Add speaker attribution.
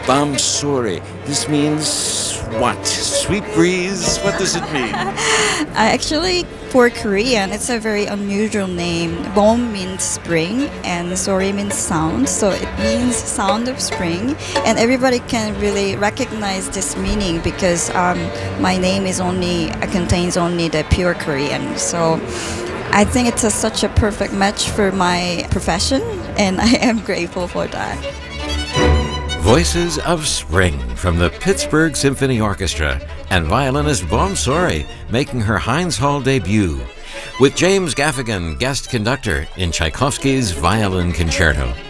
Speaker 1: Bamsori. This means what? Sweet breeze? What does it mean?
Speaker 2: Actually, for Korean, it's a very unusual name. Bom means spring, and Sori means sound. So it means sound of spring, and everybody can really recognize this meaning because my name is only contains only the pure Korean. So I think it's such a perfect match for my profession, and I am grateful for that.
Speaker 1: Voices of Spring from the Pittsburgh Symphony Orchestra and violinist Bom Sori making her Heinz Hall debut with James Gaffigan, guest conductor in Tchaikovsky's Violin Concerto.